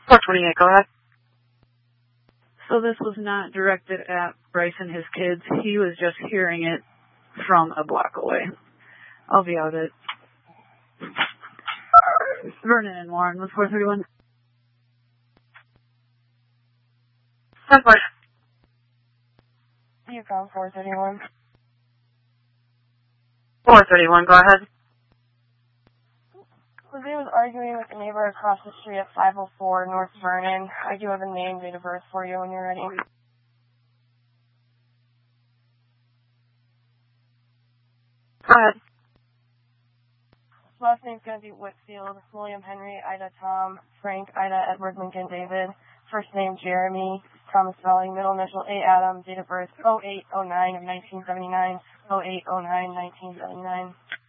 428, go ahead. So this was not directed at Bryce and his kids. He was just hearing it from a block away. I'll be out at Vernon and Warren with 431. 10-4. Yukon 431. 431, go ahead. Jose was arguing with a neighbor across the street at 504 North Vernon. I do have a name, date of birth for you when you're ready. Go ahead. Last name's going to be Whitfield. William Henry, Ida Tom, Frank, Ida Edward Lincoln David. First name Jeremy, Thomas Valley, middle initial A. Adam, date of birth 0809 of 1979, 0809 1979.